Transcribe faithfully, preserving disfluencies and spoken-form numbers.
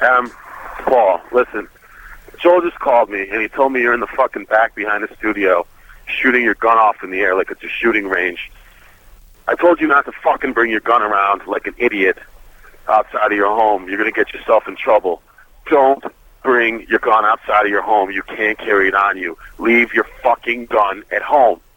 Um, Paul, listen. Joel just called me, and he told me you're in the fucking back behind the studio shooting your gun off in the air like it's a shooting range. I told you not to fucking bring your gun around like an idiot outside of your home. You're going to get yourself in trouble. Don't bring your gun outside of your home. You can't carry it on you. Leave your fucking gun at home.